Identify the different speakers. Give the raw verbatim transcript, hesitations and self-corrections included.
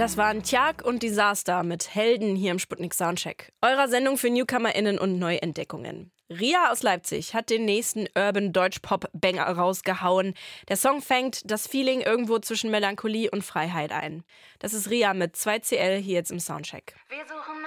Speaker 1: Das waren Tjag und Disaster mit Helden hier im Sputnik Soundcheck, eurer Sendung für NewcomerInnen und Neuentdeckungen. Ria aus Leipzig hat den nächsten Urban-Deutsch-Pop-Banger rausgehauen. Der Song fängt das Feeling irgendwo zwischen Melancholie und Freiheit ein. Das ist Ria mit zwei C L hier jetzt im Soundcheck.
Speaker 2: Wir suchen